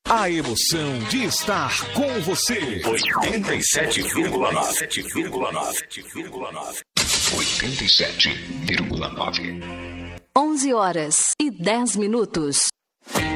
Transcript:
A emoção de estar com você. 87,9. 11 horas e 10 minutos.